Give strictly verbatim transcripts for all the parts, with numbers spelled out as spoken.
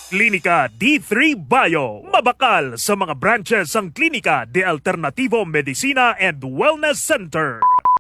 Klinika D three Bio. Mabakal sa mga branches ang Klinika de Alternativo Medicina and Wellness Center.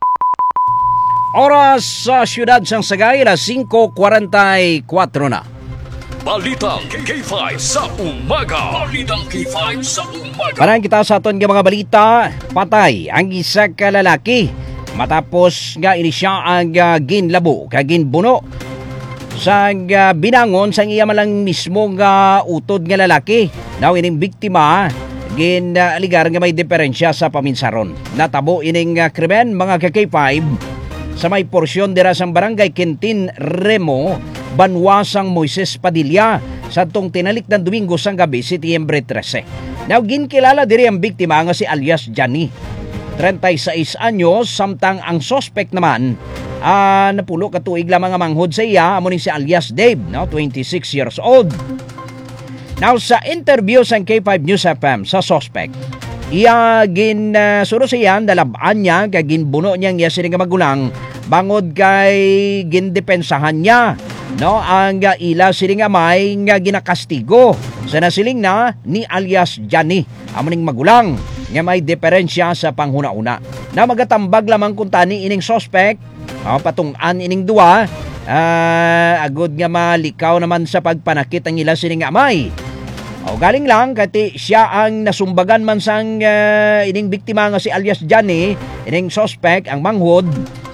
Oras sa siyudad sang Sagay, alas singko kuwarentakuwatro na. Balitang K five sa umaga. Balitang K five sa umaga. Parang kita sa aton nga mga balita, patay ang isa ka lalaki matapos nga ini siya ang uh, ginlabo kag ginbuno sa uh, binangon sang iya malang mismo nga utod nga lalaki. Now ining biktima gin uh, aligar nga may diferensya sa paminsaron. Natabo ining uh, krimen mga ka K five sa may porsyon dira sang barangay Quintin Remo, Banwasang Moises Padilla sa tong tinalik ng Domingo sang gabi, Setyembre trese. Now ginkilala diri ang biktima nga si alias Johnny, thirty-six anyos, samtang ang suspect naman Uh, napulo ka tuig lamang ang manghod sa iya, amo ni si alias Dave, no? twenty-six years old. Now sa interview sa K five News F M sa suspect, iya gin uh, suro siya dalabaan niya kag ginbuno niyang iya sila nga magulang bangod kay gindepensahan niya, no, ang uh, ila sila nga may nga ginakastigo sa nasiling na ni alias Johnny, amo ning magulang nga may diferensya sa panghuna-una. Na magatambag lamang kung tani ining suspect, oh, patungan ining duwa, uh, agud nga malikaw naman sa pagpanakit ang ila sining amay. O, galing lang kati siya ang nasumbagan man sang uh, ining biktima nga si alias Johnny, ining suspect ang manghod.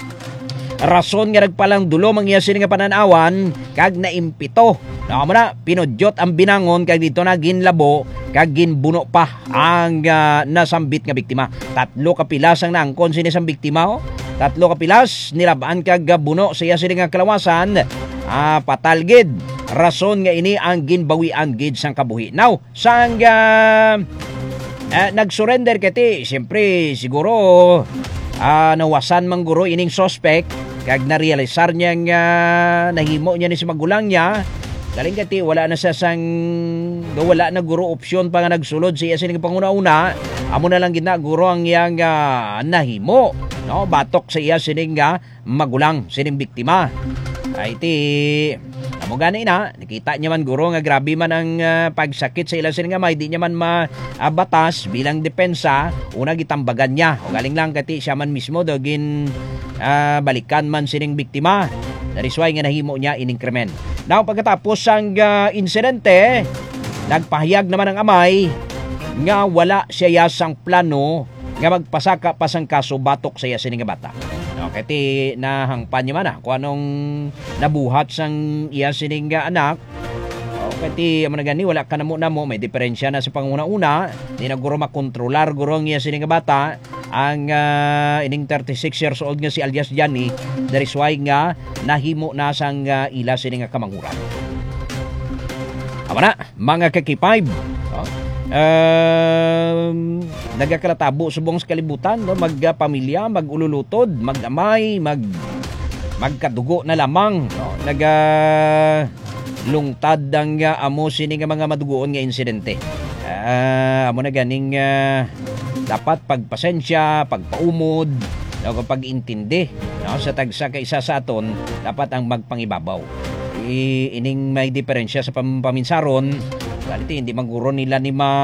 Rason nga nagpalang dulo mang iya sining nga pananawan kag naimpito. Nako mo na, pinudyot ang binangon kag dito na ginlabo kag ginbuno pa ang uh, nasambit nga biktima. Tatlo ka pilas ang naangkon sini sang biktima, oh. Tatlo ka pilas nilabaan kag buno sa iya sini nga kalawasan. Ah, patalgid. Rason nga ini ang ginbawian gid sang kabuhi. Now, sang uh, uh, nag-surrender kati, siyempre siguro uh, nawasan man guro ining suspect kag na-realisar niya nga nahimo niya ni si magulang niya. Galing kati wala na sa sang wala na guro opsyon pa nga nagsulod siya sining panguna-una. Amo na lang gina guro ang iyang uh, nahimo, no, batok sa iya sining nga magulang sining biktima. Ay ti amo gani na nakita niya man guro nga grabe man ang uh, pagsakit sa ila sining nga may di niya man mabatas bilang depensa, una gitambagan niya. O galing lang kati siya man mismo dagin uh, balikan man sining biktima. Narisway nga nahimo niya ining krimen. Now pagkatapos ang uh, insidente, nagpahayag naman ang amay nga wala siya yasang plano nga magpasaka pa sang kaso batok sa iya sining nga bata. No, kati nahangpan niya man ah, kung anong nabuhat sang iya sining nga anak. O, kati amo na gani wala ka namo namo, may diferensya na sa panguna-una, di na guro makontrolar guro ang iya sining nga bata. Ang uh, ining thirty-six years old nga si alias Johnny, that is why nga nahimo na sang uh, ila sini nga kamanguran. Ama na, mga ka-K five, oh, uh, nagakalatabo subong sa kalibutan, no? Magpamilya, mag-ululutod, mag-amay, mag magkadugo na lamang, no? Naga lungtad ang uh, amo sini nga mga madugoon nga insidente. Uh, amo na ganing uh, dapat pagpasensya, pagpaumod, no, kapag intindi, no, sa tagsa ka isa sa aton, dapat ang magpangibabaw. I, ining may diferensya sa pam, paminsaron, kaliti hindi maguro nila ni ma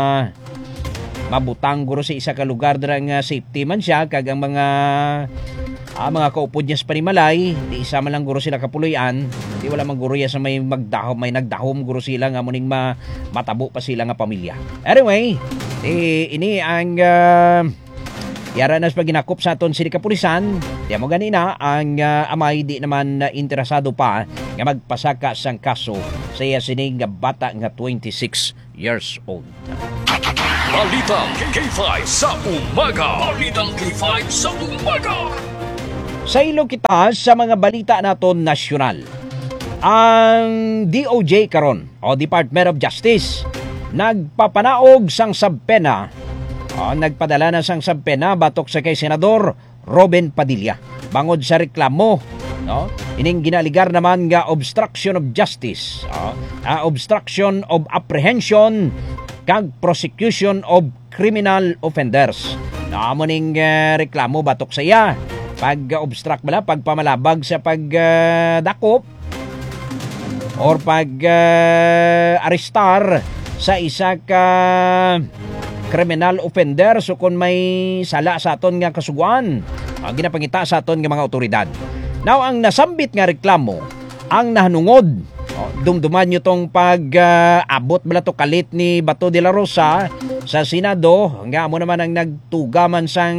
mabutang guro sa isa ka lugar dira nga safety man siya kag ang mga ah, mga kaupod niya sa panimalay, di isa man lang guro sila kapuloyan, di wala man guro ya sa may magdahom, may nagdahom guro sila nga muning ma, matabo pa sila nga pamilya. Anyway, eh, ini ang uh, yara nas pag ginakop sa aton sini kapulisan. Di mo ganina ang uh, amay di naman uh, interesado pa nga magpasaka sang kaso sa iya sining nga bata nga twenty-six years old. Balitang K five sa umaga. Balitang K five sa umaga. Sa ilo kita sa mga balita naton nasyonal. Ang D O J karon o Department of Justice nagpapanaog sang sabpena, o, nagpadala na sang sabpena batok sa kay Senador Robin Padilla bangod sa reklamo, no, ining ginaligar naman nga obstruction of justice, o, uh, obstruction of apprehension kag prosecution of criminal offenders. Naamo ning uh, reklamo batok sa iya pag-obstruct bala, pagpamalabag sa pagdakop, uh, or pag uh, arestar sa isa ka criminal offender so kung may sala sa aton nga kasuguan ang ginapangita sa aton nga mga otoridad. Now ang nasambit nga reklamo ang nahanungod oh, dumduman nyo tong pag uh, abot bala to kalit ni Bato de la Rosa sa Senado nga amo naman ang nagtugaman sang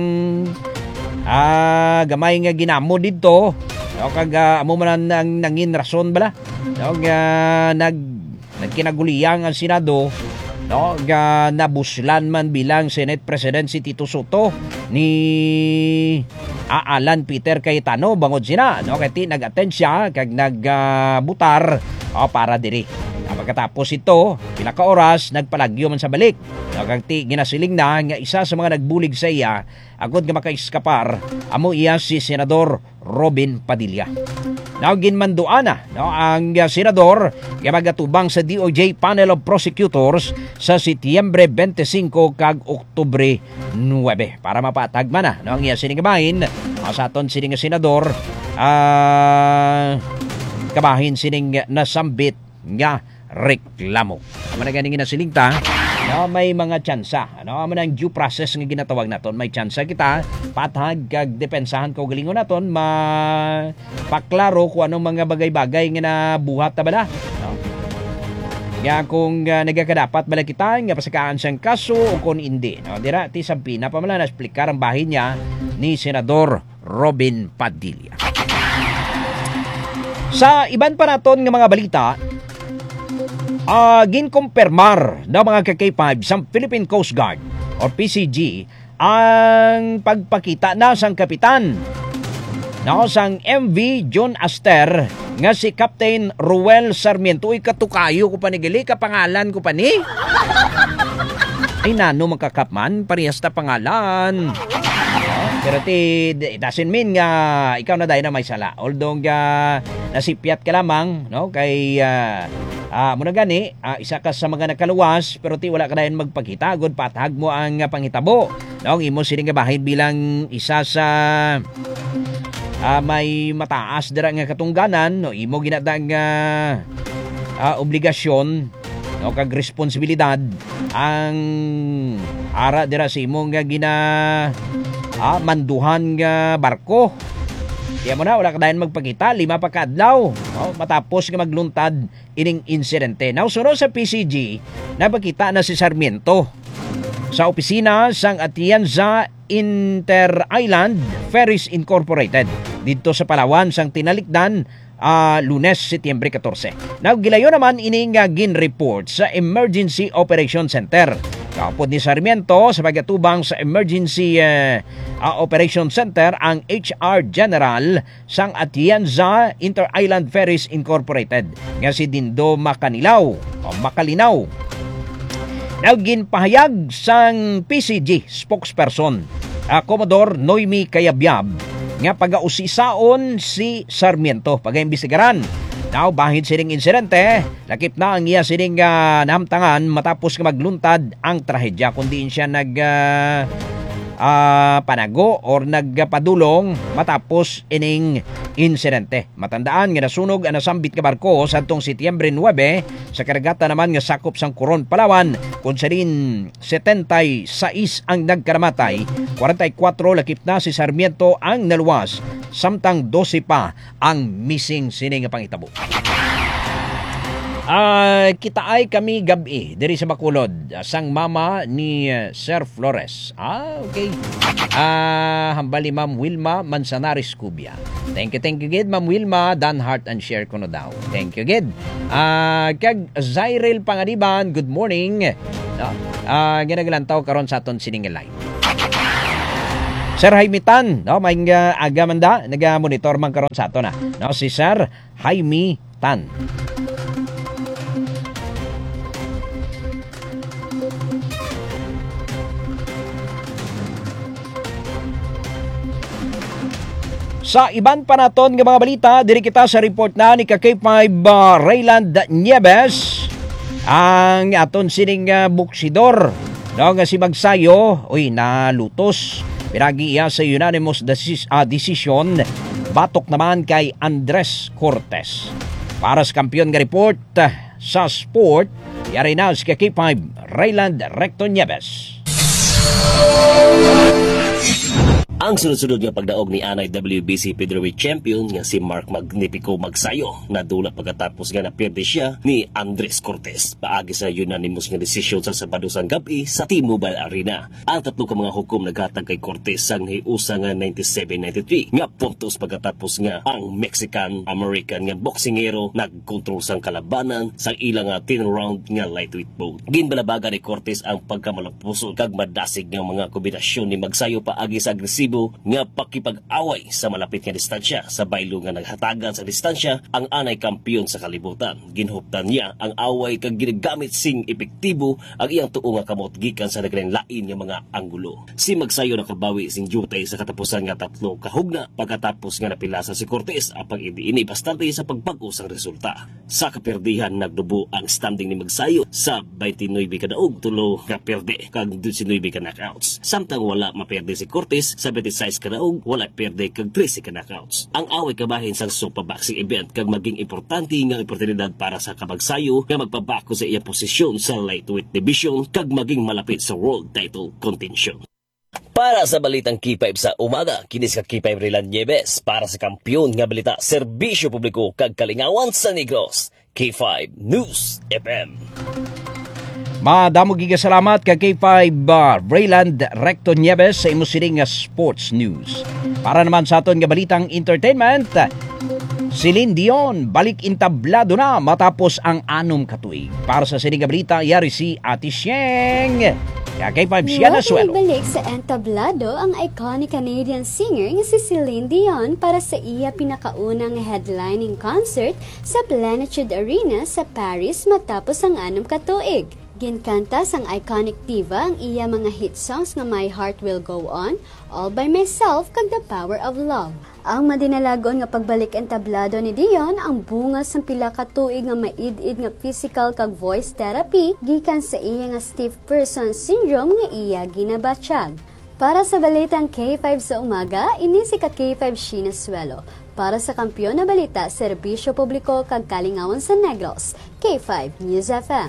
uh, gamay nga ginamo dito no, kag uh, amo man ang nangin rason bala no, nga nag nagkinaguliyang ang Senado no, nga nabuslan man bilang Senate President si Tito Soto ni Alan Peter Cayetano bangod sina no kay nag-attend siya kag nagbutar uh, oh, para diri. Pagkatapos ito, pila ka oras nagpalagyo man sa balik. No kag ti ginasiling na nga isa sa mga nagbulig sa iya agud nga makaiskapar amo iya si Senador Robin Padilla. Now ginmanduana no ang uh, senador nga magatubang sa D O J Panel of Prosecutors sa Setyembre twenty-five kag Oktubre nine para mapatag man na no ang iya sining kabahin sa aton sining senador uh, kabahin sining nasambit nga reklamo. Amo na ganing ginasilingta no, may mga tsansa ano amo nang due process nga ginatawag naton may tsansa kita patag kag depensahan ko galingon naton mapaklaro kung anong mga bagay-bagay nga nabuhat ta bala no nga kung uh, nagakadapat bala kita nga pasakaan siyang kaso o kung hindi no dira ti sampina pa man na explicar ang bahin niya ni Senador Robin Padilla. Sa iban pa naton nga mga balita Uh, ginkumpirmar ng mga K K five sa Philippine Coast Guard o P C G ang pagpakita na sang kapitan na sang M V John Aster nga si Captain Ruel Sarmiento. Uy, katukayo ko pa ni gali, kapangalan ko pa ni. Ay nano magkakapman, parehas na pangalan. Pero ti, it doesn't mean nga ikaw na dahil na may sala. Although nga nasipyat ka lamang, no, kay uh, uh, muna gani, uh, isa ka sa mga nakaluwas, pero ti wala ka dahil magpakita, good patag mo ang uh, pangitabo. No, imo sining gabahin bilang isa sa uh, may mataas dira nga katungganan, no, imo ginadang uh, uh, obligasyon, no, kag responsibilidad ang ara dira sa imo nga gina Ah, manduhan nga barko. Kaya mo na, wala ka dahil magpakita, lima pa kaadlaw. No? Matapos nga magluntad ining insidente. Now, sunod sa P C G, napakita na si Sarmiento sa opisina sang Atienza Inter-Island Ferries Incorporated dito sa Palawan sang tinalikdan uh, Lunes, Setyembre fourteen. Now, gilayo naman ining uh, gin-report sa Emergency Operation Center. Kapod ni Sarmiento sa pagkatubang sa Emergency uh, uh, Operation Center ang H R General sang Atienza Inter-Island Ferries Incorporated nga si Dindo Macanilaw o Macalinaw. Now, ginpahayag sang P C G spokesperson uh, Commodore Noemi Cayabyab nga pag-ausisaon si Sarmiento pag-imbestigaran. Now, bahid sining insidente, lakip na ang iya sining uh, namtangan matapos ka magluntad ang trahedya kundi siya nag uh, uh, panago or nagpadulong matapos ining insidente. Matandaan nga nasunog ang nasambit nga barko sa atong Setyembre nine sa karagatan naman nga sakop sang Coron, Palawan kung sa rin seventy-six ang nagkaramatay, forty-four lakip na si Sarmiento ang naluwas samtang twelve pa ang missing sining nga pangitabo. Uh, kita ay kami gabi diri sa Bacolod sang mama ni uh, Sir Flores. Ah, okay. Ah, uh, hambali Ma'am Wilma Manzanares Cubia. Thank you, thank you gid Ma'am Wilma, dan heart and share ko no daw. Thank you gid. Ah, uh, kag Zyril Pangadiban, good morning. No? Ah, uh, ginagalantaw karon sa aton sining live. Sir Jaime Tan, no, may uh, aga man da, naga-monitor man karon sa aton na. No, si Sir Jaime Tan. Sa iban pa naton nga mga balita, diri kita sa report na ni K K five uh, Rayland Nieves, ang aton sining uh, buksidor, no, nga si Magsayo, uy, nalutos. Piragi iya sa unanimous desis, uh, decision, batok naman kay Andres Cortez. Para sa kampiyon nga report uh, sa sport, yari na si K five Rayland Recto Nieves. Ang sunod-sunod nga pagdaog ni anay W B C Featherweight Champion nga si Mark Magnifico Magsayo nadula pagkatapos nga naperde siya ni Andres Cortez paagi sa unanimous nga desisyon sa Sabado sang gabi sa T-Mobile Arena. Ang tatlo ka mga hukom naghatag kay Cortez sang hiusa nga ninety-seven ninety-three nga puntos pagkatapos nga ang Mexican-American nga boksingero nagkontrol sang kalabanan sang ilang nga ten round nga lightweight bout. Ginbalabaga ni Cortez ang pagkamalagpuso kag madasig nga mga kombinasyon ni Magsayo paagi sa agresibo nga pakipag-away sa malapit nga distansya. Sa baylo nga naghatagan sa distansya ang anay kampiyon sa kalibutan. Ginhuptan niya ang away kag ginagamit sing epektibo ang iyang tuo nga kamot gikan sa naglain nga mga anggulo. Si Magsayo nakabawi sing jutay sa katapusan nga tatlo kahugna pagkatapos nga napilasa si Cortez apang idiini bastante sa pagbag-o sang resulta. Sa kaperdihan nagdubo ang standing ni Magsayo sa twenty-nine kadaog tulo nga perde kag nineteen ka knockouts. Samtang wala maperde si Cortez sa twenty-six kadaog wala perde kag thirteen ka knockouts. Ang away kabahin sang super boxing event kag maging importante nga oportunidad para sa Magsayo nga magpabako sa iyang posisyon sa lightweight division kag maging malapit sa world title contention. Para sa balitang K five sa umaga, kinis ka K five Rayland Nieves para sa kampiyon nga balita serbisyo publiko kag kalingawan sa Negros. K five News F M. Madamo giga salamat kay K five uh, Rayland Recto Nieves sa imo sining nga sports news. Para naman sa aton nga balitang entertainment, Celine Dion balik intablado na matapos ang anom ka tuig. Para sa sining nga balita, yari si Ate Sheng. Kay K five siya na swelo. Balik sa entablado ang iconic Canadian singer nga si Celine Dion para sa iya pinakaunang headlining concert sa Plenitude Arena sa Paris matapos ang anom ka tuig. Ginkanta sang iconic diva ang iya mga hit songs nga My Heart Will Go On, All By Myself kag The Power of Love. Ang madinalagon nga pagbalik entablado ni Dion ang bunga sang pila ka tuig nga maid-id nga physical kag voice therapy gikan sa iya nga stiff person syndrome nga iya ginabatsyag. Para sa balitang K five sa umaga, ini si ka K five Sheena Suelo. Para sa kampiyon na balita, serbisyo publiko kag kalingawan sa Negros, K five News F M.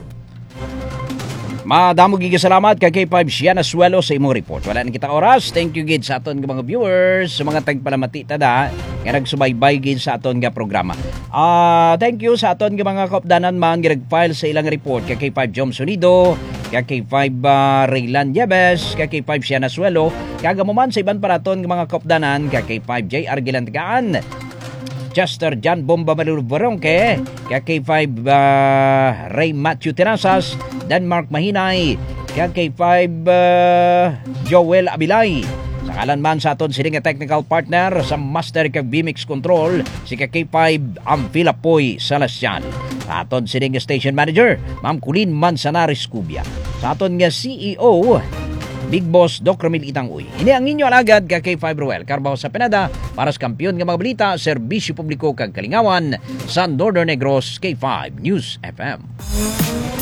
Madamo giga salamat kay K five siya na swelo sa imong report. Wala na kita oras. Thank you gid sa aton nga mga viewers, sa mga tagpalamati tada nga nagsubaybay gid sa aton nga programa. Ah, uh, thank you sa aton nga mga kaupdanan man nga nag-file sa ilang report kay K five Jom Sonido, kay K five uh, Rayland Nieves, kay K five siya na swelo, kaga mo man sa iban para aton nga mga kaupdanan kay K five J R Gilantagaan, Chester John Bomba Malurborongke, kay K five uh, Ray Matthew Terasas, Denmark Mahinay, kay K five uh, Joel Abilay. Sa kalan man sa aton sining technical partner sa Master kag B-Mix Control, si K five Ampila Poy Salasian. Sa aton sining station manager, Ma'am Colleen Manzanares Cubia. Sa aton nga C E O, Big Boss Doc Ramil Itangoy. Ini ang inyo alagad ka K five Ruel Carbaho sa Pinada para sa kampiyon nga mga balita, serbisyo publiko kag kalingawan sa Northern Negros. K five News F M.